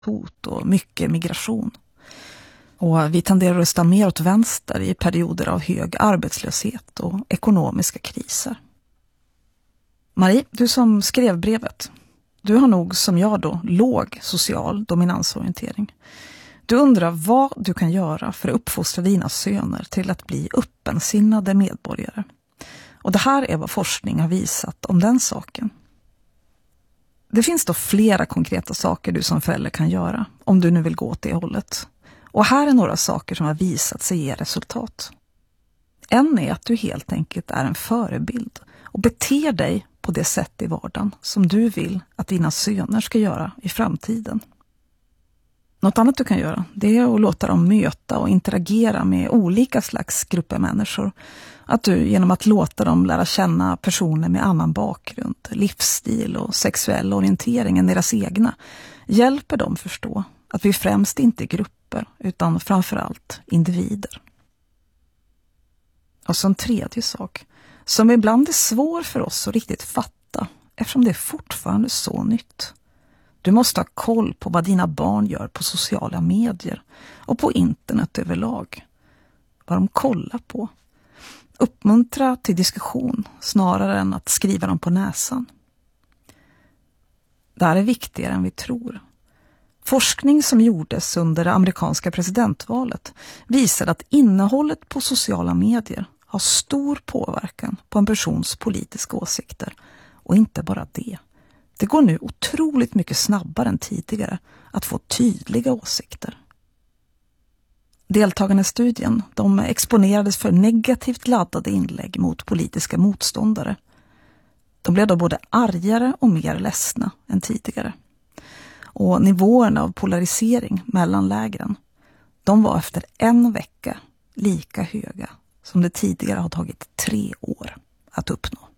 hot och mycket migration. Och vi tenderar att rösta mer åt vänster i perioder av hög arbetslöshet och ekonomiska kriser. Marie, du som skrev brevet, du har nog som jag då låg social dominansorientering. Du undrar vad du kan göra för att uppfostra dina söner till att bli öppensinnade medborgare. Och det här är vad forskning har visat om den saken. Det finns då flera konkreta saker du som förälder kan göra om du nu vill gå åt det hållet. Och här är några saker som har visat sig ge resultat. En är att du helt enkelt är en förebild och beter dig på det sätt i vardagen som du vill att dina söner ska göra i framtiden. Något annat du kan göra, det är att låta dem möta och interagera med olika slags grupper människor. Att du genom att låta dem lära känna personer med annan bakgrund, livsstil och sexuell orientering än deras egna hjälper dem förstå att vi främst inte är grupper utan framförallt individer. Och så en tredje sak som ibland är svår för oss att riktigt fatta eftersom det är fortfarande så nytt. Du måste ha koll på vad dina barn gör på sociala medier och på internet överlag. Vad de kollar på. Uppmuntra till diskussion snarare än att skriva dem på näsan. Det här är viktigare än vi tror. Forskning som gjordes under det amerikanska presidentvalet visade att innehållet på sociala medier har stor påverkan på en persons politiska åsikter. Och inte bara det. Det går nu otroligt mycket snabbare än tidigare att få tydliga åsikter. Deltagarna i studien, de exponerades för negativt laddade inlägg mot politiska motståndare. De blev då både argare och mer ledsna än tidigare. Och nivåerna av polarisering mellan lägren, de var efter en vecka lika höga som det tidigare har tagit 3 år att uppnå.